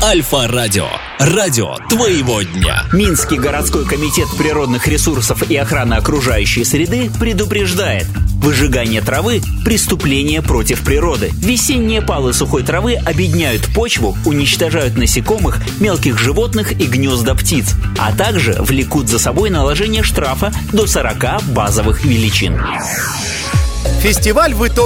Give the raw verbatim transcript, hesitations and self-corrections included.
Альфа-радио. Радио твоего дня. Минский городской комитет природных ресурсов и охраны окружающей среды предупреждает: выжигание травы – преступление против природы. Весенние палы сухой травы обедняют почву, уничтожают насекомых, мелких животных и гнезда птиц, а также влекут за собой наложение штрафа до сорока базовых величин. Фестиваль в итоге